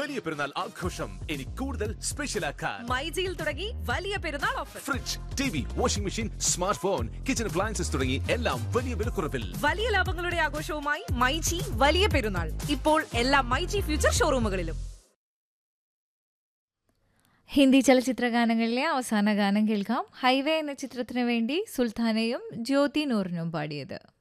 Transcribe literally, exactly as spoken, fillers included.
വലിയ പെരുന്നാൾ ആഘോഷം ഇനി കൂടുതൽ സ്പെഷ്യൽ ആക്കാൻ മൈജിയിൽ തുടങ്ങി വലിയ പെരുന്നാൾ offer. Fridge, TV, washing machine, smart phone, kitchen appliances തുടങ്ങി എല്ലാം വലിയ വിലക്കുറവിൽ. വലിയ ലാഭങ്ങളുടെ ആഘോഷവുമായി മൈജി വലിയ പെരുന്നാൾ ഇപ്പോൾ എല്ലാ മൈജി ഫ്യൂച്ചർ ഷോറൂമുകളിലും. ഹിന്ദി ചലച്ചിത്ര ഗാനങ്ങളിലെ അവസാന ഗാനം കേൾക്കാം. ഹൈവേ എന്ന ചിത്രത്തിനു വേണ്ടി സുൽത്താനയും ജ്യോതി നൂറിനും പാടിയത്.